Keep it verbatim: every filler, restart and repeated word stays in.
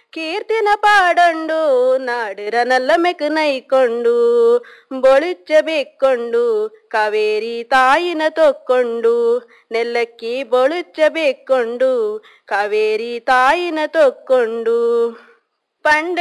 ಕೀರ್ತಿನ ಪಾಡೊಂಡು ನಾಡಿರ ನಲ್ಲ ಮೆಕ್ ನೈಕೊಂಡು ಬೊಳಿಚ್ಚ ಬೇಕ್ಕೊಂಡು ಕಾವೇರಿ ತಾಯಿನ ತೊಕ್ಕೊಂಡು ನೆಲ್ಲಕ್ಕಿ ಬೊಳುಚ್ಚ ಬೇಕ್ಕೊಂಡು ಕಾವೇರಿ ತಾಯಿನ ತೊಕ್ಕೊಂಡು ಪಂಡ